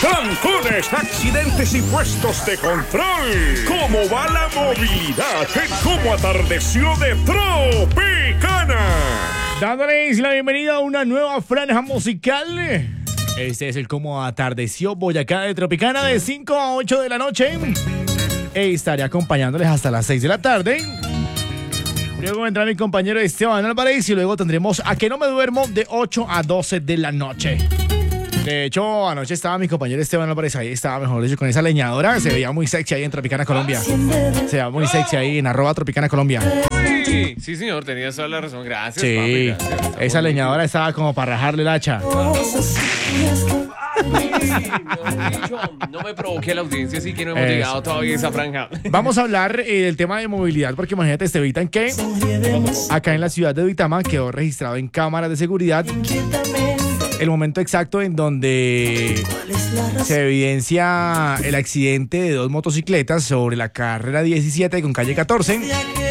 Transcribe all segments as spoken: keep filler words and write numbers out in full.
trancones, accidentes y puestos de control. ¿Cómo va la movilidad en Cómo Atardeció de Tropicana? Dándoles la bienvenida a una nueva franja musical. Este es el Cómo Atardeció Boyacá de Tropicana de cinco a ocho de la noche. E estaré acompañándoles hasta las seis de la tarde. Luego vendrá mi compañero Esteban Álvarez y luego tendremos A Que No Me Duermo de ocho a doce de la noche. De hecho, anoche estaba mi compañero Esteban Álvarez ahí, estaba mejor dicho con esa leñadora. Se veía muy sexy ahí en Tropicana Colombia. Se veía muy sexy ahí en arroba Tropicana Colombia. Sí, sí, señor, tenías toda la razón. Gracias, Sí, papi, gracias. esa leñadora estaba como para rajarle el hacha. No me provoqué la audiencia, así que no hemos Eso. llegado todavía a esa franja. Vamos a hablar eh, del tema de movilidad, porque imagínate, Estevitan, que acá en la ciudad de Duitama quedó registrado en cámaras de seguridad el momento exacto en donde se evidencia el accidente de dos motocicletas sobre la carrera diecisiete con calle catorce.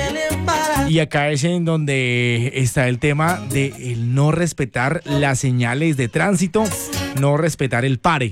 Y acá es en donde está el tema de el no respetar las señales de tránsito, no respetar el pare.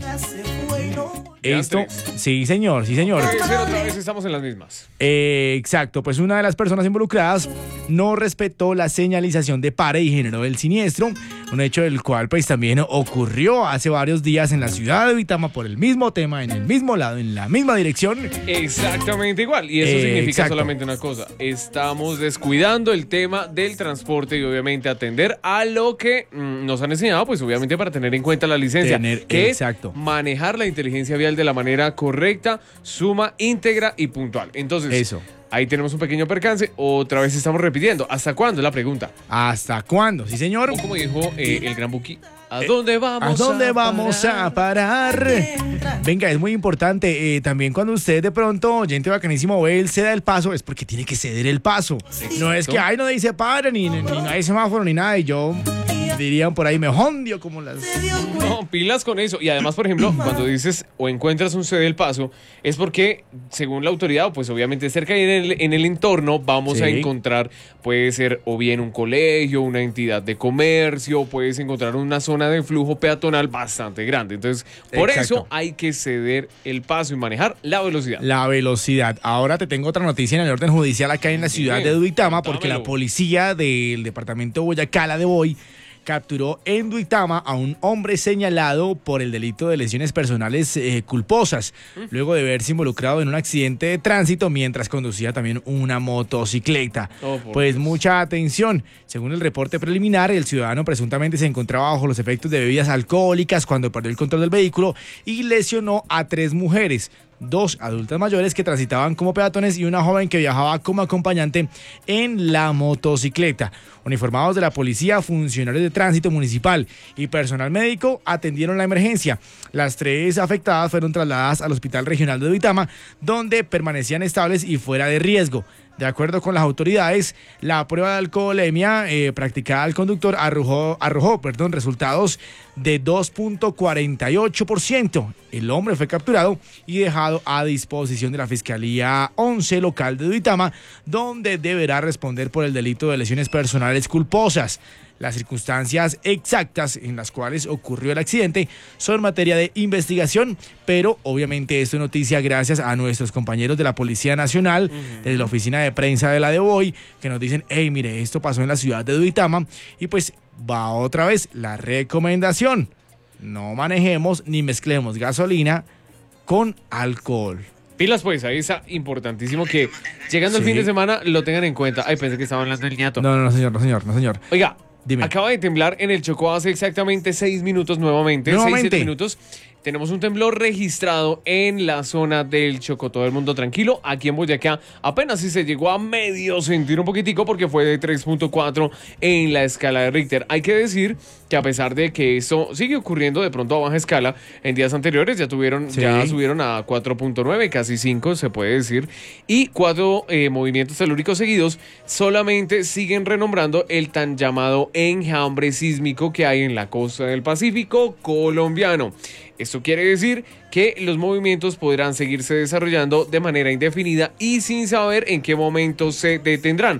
Esto, sí señor, sí señor. Puede ser otra vez, estamos en las mismas. Eh, exacto, pues una de las personas involucradas no respetó la señalización de pare y generó el siniestro, un hecho del cual pues también ocurrió hace varios días en la ciudad de Duitama por el mismo tema, en el mismo lado, en la misma dirección. Exactamente igual, y eso Eh, significa exacto. solamente una cosa: estamos descuidando el tema del transporte y obviamente atender a lo que mm, nos han enseñado, pues obviamente para tener en cuenta la licencia, Tener- que exacto. es manejar la inteligencia vial de la manera correcta, suma, íntegra y puntual. Entonces, Eso. ahí tenemos un pequeño percance, otra vez estamos repitiendo. ¿Hasta cuándo es la pregunta? ¿Hasta cuándo? Sí señor. O como dijo eh, el gran Buki, ¿a dónde vamos? ¿A dónde vamos parar? a parar? Venga, es muy importante. eh, también cuando usted de pronto, oyente bacanísimo, ve el ceda el paso, es porque tiene que ceder el paso. No es que ahí no dice para, ni, ni, ni no hay semáforo, ni nada. Y yo dirían por ahí, me jondio como las... No, pilas con eso. Y además, por ejemplo, cuando dices o encuentras un cede el paso, es porque, según la autoridad, pues obviamente cerca en el, en el entorno vamos Sí. a encontrar, puede ser o bien un colegio, una entidad de comercio, puedes encontrar una zona de flujo peatonal bastante grande. Entonces, por Exacto. eso hay que ceder el paso y manejar la velocidad. La velocidad. Ahora te tengo otra noticia en el orden judicial acá en la ciudad de Duitama, porque la Contámelo. policía del departamento de Boyacá, la de Boy, capturó en Duitama a un hombre señalado por el delito de lesiones personales eh, culposas, luego de verse involucrado en un accidente de tránsito mientras conducía también una motocicleta. Oh, por Pues Dios. mucha atención. Según el reporte preliminar, el ciudadano presuntamente se encontraba bajo los efectos de bebidas alcohólicas cuando perdió el control del vehículo y lesionó a tres mujeres, dos adultas mayores que transitaban como peatones y una joven que viajaba como acompañante en la motocicleta. Uniformados de la policía, funcionarios de tránsito municipal y personal médico atendieron la emergencia. Las tres afectadas fueron trasladadas al Hospital Regional de Duitama, donde permanecían estables y fuera de riesgo. De acuerdo con las autoridades, la prueba de alcoholemia eh, practicada al conductor arrojó, arrojó perdón, resultados de dos punto cuarenta y ocho por ciento. El hombre fue capturado y dejado a disposición de la Fiscalía once local de Duitama, donde deberá responder por el delito de lesiones personales culposas. Las circunstancias exactas en las cuales ocurrió el accidente son materia de investigación, pero obviamente esto es noticia gracias a nuestros compañeros de la Policía Nacional, uh-huh. desde la oficina de prensa de la de Boy, que nos dicen, hey, mire, esto pasó en la ciudad de Duitama, y pues va otra vez la recomendación: no manejemos ni mezclemos gasolina con alcohol. Pilas pues, ahí está importantísimo que llegando Sí. el fin de semana lo tengan en cuenta. Ay, pensé que estaba hablando del ñato. No, no, no, señor, no, señor, no, señor. Oiga, Dime. acaba de temblar en el Chocó hace exactamente seis minutos nuevamente. Nuevamente. Seis, siete minutos. Tenemos un temblor registrado en la zona del Chocó. Todo el mundo tranquilo. Aquí en Boyacá apenas si se llegó a medio sentir un poquitico porque fue de tres punto cuatro en la escala de Richter. Hay que decir que a pesar de que esto sigue ocurriendo de pronto a baja escala, en días anteriores ya tuvieron, Sí. ya subieron a cuatro punto nueve, casi cinco se puede decir, y cuatro eh, movimientos telúricos seguidos solamente siguen renombrando el tan llamado enjambre sísmico que hay en la costa del Pacífico colombiano. Esto quiere decir que los movimientos podrán seguirse desarrollando de manera indefinida y sin saber en qué momento se detendrán.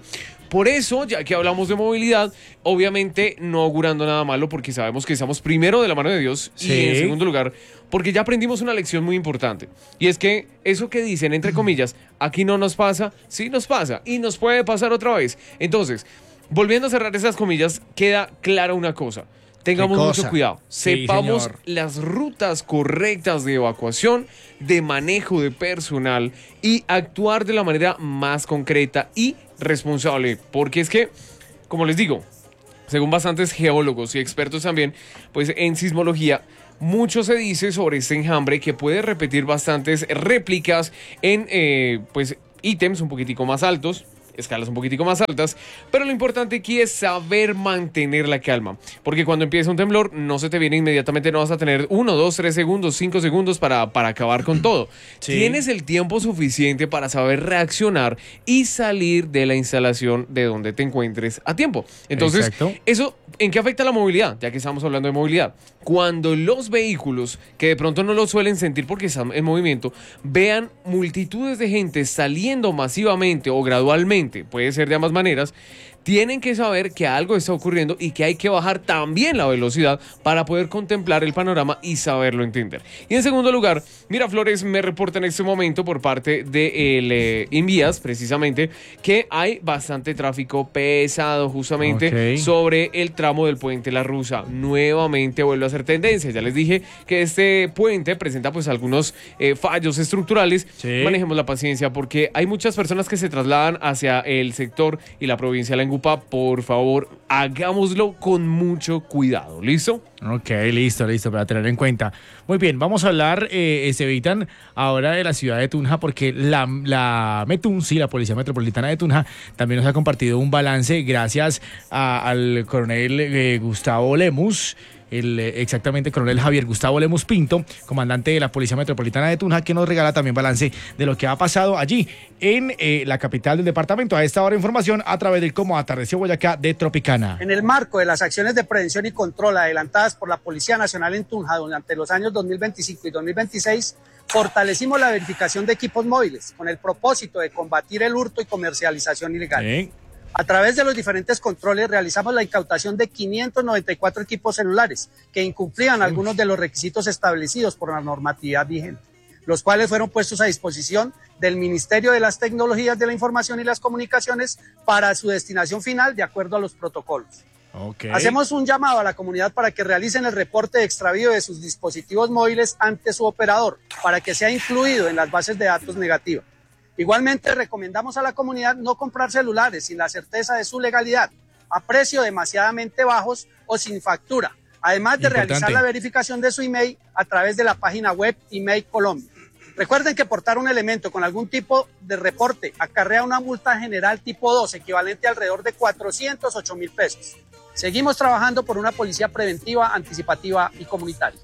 Por eso, ya que hablamos de movilidad, obviamente no augurando nada malo, porque sabemos que estamos primero de la mano de Dios Sí. y en segundo lugar, porque ya aprendimos una lección muy importante. Y es que eso que dicen, entre comillas, aquí no nos pasa, sí nos pasa y nos puede pasar otra vez. Entonces, volviendo a cerrar esas comillas, queda clara una cosa. Tengamos ¿Qué mucho cosa? cuidado. Sí, Sepamos señor. las rutas correctas de evacuación, de manejo de personal y actuar de la manera más concreta y responsable. Porque es que, como les digo, según bastantes geólogos y expertos también, pues en sismología, mucho se dice sobre este enjambre que puede repetir bastantes réplicas en eh, pues ítems un poquitico más altos, escalas un poquitico más altas, pero lo importante aquí es saber mantener la calma, porque cuando empieza un temblor no se te viene inmediatamente, no vas a tener uno, dos, tres segundos, cinco segundos para, para acabar con todo. Sí. Tienes el tiempo suficiente para saber reaccionar y salir de la instalación de donde te encuentres a tiempo. Entonces, Exacto. ¿eso en qué afecta la movilidad? Ya que estamos hablando de movilidad. Cuando los vehículos, que de pronto no lo suelen sentir porque están en movimiento, vean multitudes de gente saliendo masivamente o gradualmente, puede ser de ambas maneras, tienen que saber que algo está ocurriendo y que hay que bajar también la velocidad para poder contemplar el panorama y saberlo entender. Y en segundo lugar, Miraflores me reporta en este momento por parte de el, eh, Invías, precisamente, que hay bastante tráfico pesado justamente Ok. sobre el tramo del puente La Rusa. Nuevamente vuelve a ser tendencia. Ya les dije que este puente presenta pues algunos eh, fallos estructurales. Sí. Manejemos la paciencia porque hay muchas personas que se trasladan hacia el sector y la provincia de La Engupa. Por favor, hagámoslo con mucho cuidado. ¿Listo? Ok, listo, listo, para tener en cuenta. Muy bien, vamos a hablar, eh, Estevitan, ahora de la ciudad de Tunja, porque la, la Metunci, la Policía Metropolitana de Tunja, también nos ha compartido un balance gracias a- al coronel eh, Gustavo Lemus, el eh, exactamente coronel Javier Gustavo Lemus Pinto, comandante de la Policía Metropolitana de Tunja, que nos regala también balance de lo que ha pasado allí en eh, la capital del departamento. A esta hora información a través del Cómo Atardeció Boyacá de Tropicana. En el marco de las acciones de prevención y control adelantadas por la Policía Nacional en Tunja durante los años dos mil veinticinco y dos mil veintiséis, fortalecimos la verificación de equipos móviles con el propósito de combatir el hurto y comercialización ilegal. Sí. A través de los diferentes controles realizamos la incautación de quinientos noventa y cuatro equipos celulares que incumplían algunos de los requisitos establecidos por la normatividad vigente, los cuales fueron puestos a disposición del Ministerio de las Tecnologías de la Información y las Comunicaciones para su destinación final de acuerdo a los protocolos. Ok. Hacemos un llamado a la comunidad para que realicen el reporte de extravío de sus dispositivos móviles ante su operador para que sea incluido en las bases de datos negativas. Igualmente recomendamos a la comunidad no comprar celulares sin la certeza de su legalidad, a precio demasiadamente bajos o sin factura, además de Importante. realizar la verificación de su email a través de la página web Email Colombia. Recuerden que portar un elemento con algún tipo de reporte acarrea una multa general tipo dos, equivalente a alrededor de cuatrocientos ocho mil pesos. Seguimos trabajando por una policía preventiva, anticipativa y comunitaria.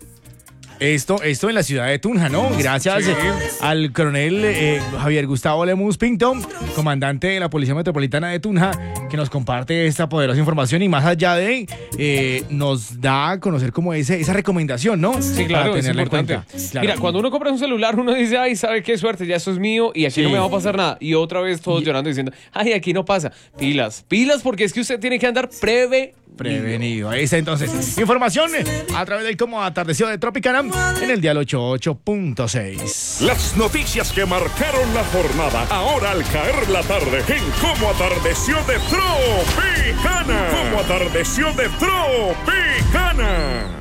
Esto, esto en la ciudad de Tunja, ¿no? Gracias eh, al coronel eh, Javier Gustavo Lemus Pinto, comandante de la Policía Metropolitana de Tunja, que nos comparte esta poderosa información y más allá de, eh, nos da a conocer como ese, esa recomendación, ¿no? Sí, claro, Para es tenerla en importante. cuenta. Claro. Mira, cuando uno compra un celular, uno dice, ay, ¿sabe qué suerte? Ya eso es mío y aquí Sí. no me va a pasar nada. Y otra vez todos Y- llorando diciendo, ay, aquí no pasa. Pilas, pilas, porque es que usted tiene que andar preve. Prevenido. Ahí está entonces. Información eh, a través del Cómo Atardeció de Tropicana en el dial ochenta y ocho punto seis. Las noticias que marcaron la jornada, ahora al caer la tarde, en Cómo Atardeció de Tropicana. Cómo Atardeció de Tropicana.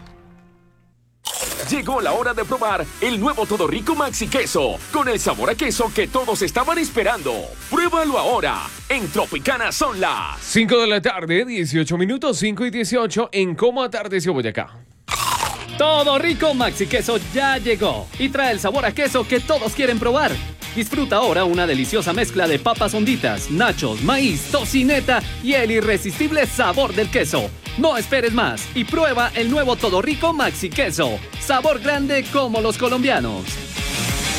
Llegó la hora de probar el nuevo Todo Rico Maxi Queso, con el sabor a queso que todos estaban esperando. Pruébalo ahora. En Tropicana son las cinco de la tarde, dieciocho minutos, cinco y dieciocho, en Cómo Atardeció Boyacá. Todo Rico Maxi Queso ya llegó y trae el sabor a queso que todos quieren probar. Disfruta ahora una deliciosa mezcla de papas honditas, nachos, maíz, tocineta y el irresistible sabor del queso. No esperes más y prueba el nuevo Todo Rico Maxi Queso. Sabor grande como los colombianos.